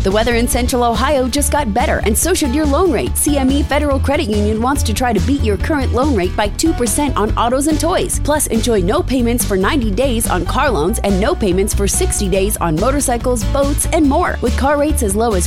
The weather in Central Ohio just got better, and so should your loan rate. CME Federal Credit Union wants to try to beat your current loan rate by 2% on autos and toys. Plus, enjoy no payments for 90 days on car loans and no payments for 60 days on motorcycles, boats, and more. With car rates as low as